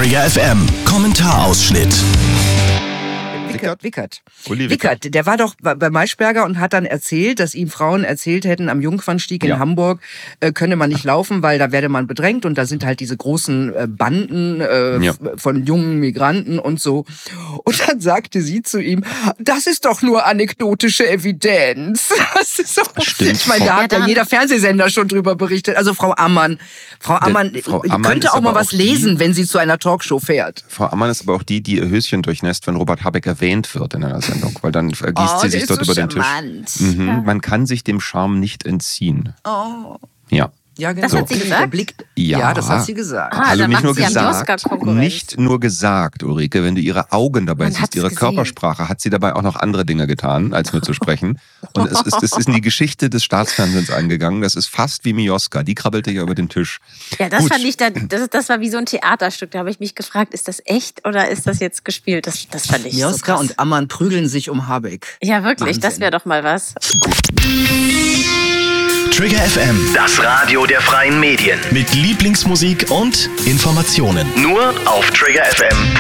Trigger FM Kommentarausschnitt. Wickert, der war doch bei Maischberger und hat dann erzählt, dass ihm Frauen erzählt hätten, am Jungfernstieg in Hamburg könne man nicht laufen, weil da werde man bedrängt und da sind halt diese großen Banden von jungen Migranten und so. Und dann sagte sie zu ihm, das ist doch nur anekdotische Evidenz. Das ist so, ich meine, da hat ja jeder Fernsehsender schon drüber berichtet. Also Frau Ammann könnte auch mal was lesen, wenn sie zu einer Talkshow fährt. Frau Ammann ist aber auch die ihr Höschen durchnässt, wenn Robert Habeck erwähnt wird in einer Sendung, weil dann gießt sie sich dort über den Tisch. Man kann sich dem Charme nicht entziehen. Ja. Ja, genau. Das hat sie gesagt? Ja, das hat sie gesagt. Also nicht nur gesagt, Ulrike, wenn du ihre Augen dabei siehst, ihre Körpersprache, hat sie dabei auch noch andere Dinge getan, als mir zu sprechen. Und es ist in die Geschichte des Staatsfernsehens eingegangen. Das ist fast wie Mioska, die krabbelte ja über den Tisch. Ja, das fand ich, das war wie so ein Theaterstück. Da habe ich mich gefragt, ist das echt oder ist das jetzt gespielt? Das fand ich Mioska so krass. und Ammann prügeln sich um Habeck. Ja, wirklich, Wahnsinn. Das wäre doch mal was. Trigger FM, Das Radio der freien Medien. mit Lieblingsmusik und Informationen. Nur auf triggerfm.de.